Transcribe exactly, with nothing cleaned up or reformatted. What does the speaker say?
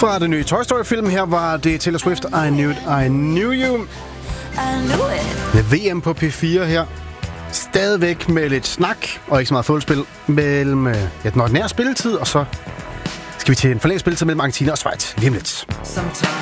Fra den nye Toy Story-film her var det Taylor Swift, I Knew It, I Knew You. Med V M på P fire her. Stadigvæk med lidt snak og ikke så meget fodboldspil mellem ja, den ordinære spilletid, og så skal vi til en forlænget spilletid mellem Argentina og Schweiz lige om lidt.